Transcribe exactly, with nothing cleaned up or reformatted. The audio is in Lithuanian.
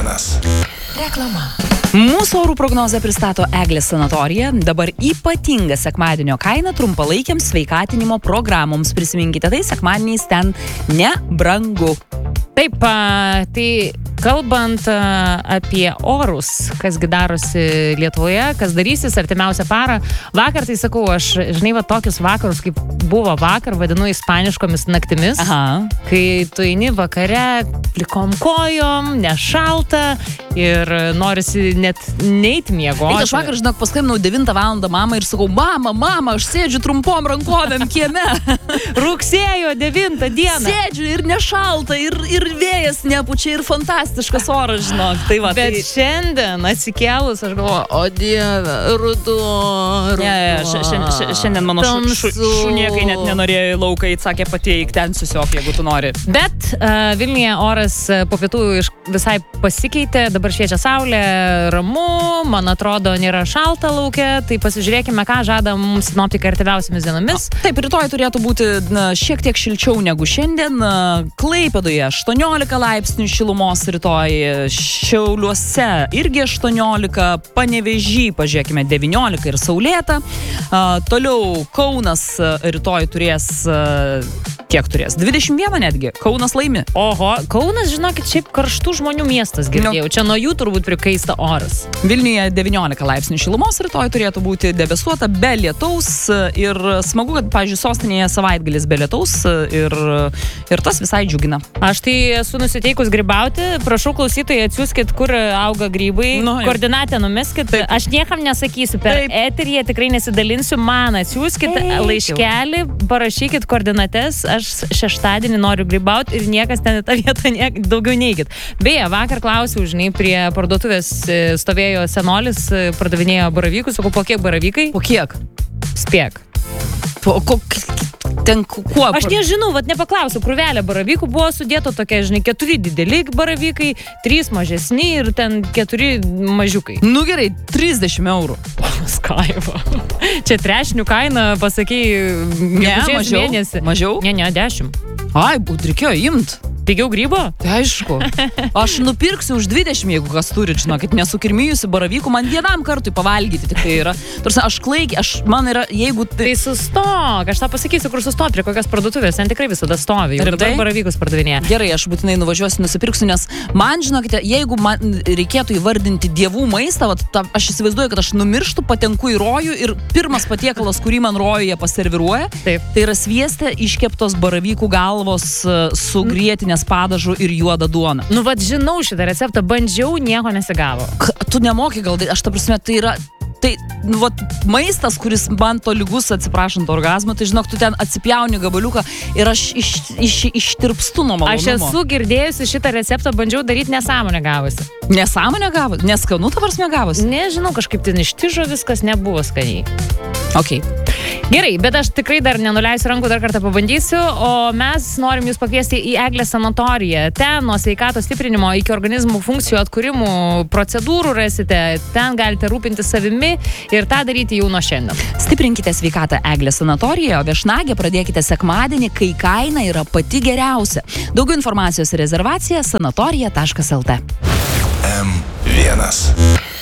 vienas. Reklama. Mūsų orų prognozę pristato Eglės sanatorija. Dabar ypatinga sekmadienio kaina trumpalaikiams sveikatinimo programoms. Prisiminkite, tai sekmadieniais ten nebrangu. Taip, tai kalbant apie orus, kasgi darosi Lietuvoje, kas darysis artimiausią parą, vakar tai sakau, aš, žinai, va tokius vakarus, kaip buvo vakar, vadinu ispaniškomis naktimis, Aha. kai tu eini vakare, plikom kojom, nešalta ir norisi net neiti miegoti. Eik, aš vakar, žinok, paskambinau devintą valandą mamą ir sakau, mama, mama, aš sėdžiu trumpom rankovėm kieme. Rugsėjo devintą dieną. Sėdžiu ir nešalta, ir, ir vėjas nepučia, ir fantastiškas oras, žinok. Tai va, Bet tai... šiandien atsikėlus, aš galvoju, o dieve, ruduo, ruduo. Ne, š, š, š, šiandien mano šu, šu, šuniekai net nenorėjo į lauką, atsakė pateik ten susiok, jeigu tu nori. Bet uh, Vilniuje oras po pietų iš, visai pasikeitė, dabar šviečia saulė, ramu, man atrodo, nėra šalta lauke, tai pasižiūrėkime, ką žada mums sinoptikai artimiausiamis dienomis. Taip, rytoj turėtų būti na, šiek tiek šilčiau negu šiandien. Klaipėdoje aštuoniolika laipsnių šilumos rytoj, Šiauliuose irgi aštuoniolika, Panevėžy, pažiūrėkime, devyniolika ir saulėta. Uh, toliau Kaunas rytoj turės, uh, kiek turės? dvidešimt vieną netgi. Kaunas laimi. Oho, Kaunas, žinokit, šiaip karštų žmonių miestas, girdėjau. No. Čia nuo jų turbūt prikaista oras. Vilniuje devyniolika laipsnių šilumos, rytoj turėtų būti debesuota, be lietaus ir smagu, kad, pavyzdžiui, sostinėje savaitgalis be lietaus ir, ir tas visai džiugina. Aš tai esu nusiteikus grybauti, prašau klausytojai, atsiųskit, kur auga grybai, Nu, jau. koordinatę numeskit, Taip. aš niekam nesakysiu, per Taip. eterį tikrai nesidalinsiu, man atsiųskit Taip. laiškelį, parašykit koordinates, aš šeštadienį noriu grybauti ir niekas ten į tą vietą niek, daugiau neikit. Beje, vakar klausiau, žinai, prie parduotuvės e, stovėjo senolis, e, pardavinėjo baravykus, sakau, po kiek baravykai? Po kiek? Spėk. Po, ko, ten kuo? Aš nežinau, vat nepaklausiu, krūvelė baravykų buvo sudėto tokia, žinai, keturi dideli baravykai, trys mažesni ir ten keturi mažiukai. Nu gerai, trisdešimt eurų. Skaiva. Čia trešnių kaina, pasakai, Ne, gegužės mažiau. mėnesį. Mažiau? Ne, ne, dešimt. Ai, būt reikėjo imt. Pigiau grybo? Tai aišku. Aš nupirksiu už dvidešimt, jeigu kas turi, žinokit, nesukirmijusi baravykų, man vienam kartui pavalgyti tik tai yra. Tarsi, aš klaikį, aš, man yra, jeigu tai... Tai sustok, aš tą pasakysiu, kur sustok, prie kokios parduotuvės, ten tikrai visada stovi, jau Rimtai? dabar baravykus pardavinėja. Gerai, aš būtinai nuvažiuosiu, nusipirksiu, nes man, žinokite, jeigu man reikėtų įvardinti dievų maistą, vat, ta, aš įsivaizduoju, kad aš numirštu, patenku į rojų ir pirmas patiekalas, kurį man rojuje paserviruoja, Taip. tai yra svieste iškeptos baravykų galvos su grietinės padažu ir juoda duona. Nu, vad žinau šitą receptą, bandžiau, nieko nesigavo. K- Tu nemoki gal, aš ta prasme, tai yra tai, nu, vat, maistas, kuris man to lygus, atsiprašant orgazmą, tai žinok, tu ten atsipjauni gabaliuką ir aš iš, iš, ištirpstu nuo malonumo. Aš esu girdėjusi šitą receptą, bandžiau daryti, nesąmonę gavosi. Nesąmonė gavosi? Neskanu ta prasme gavosi? Nežinau, kažkaip ten ištižo viskas, nebuvo skaniai. Ok. Gerai, bet aš tikrai dar nenuleisiu rankų, dar kartą pabandysiu, o mes norim jūs pakviesti į Eglės sanatoriją. Ten nuo sveikatos stiprinimo iki organizmų funkcijų atkūrimų procedūrų rasite, ten galite rūpinti savimi ir tą daryti jau nuo šiandien. Stiprinkite sveikatą Eglės sanatorijoje, o viešnagę pradėkite sekmadienį, kai kaina yra pati geriausia. Daugiau informacijos ir rezervacija sanatorija taškas lt. M vienas.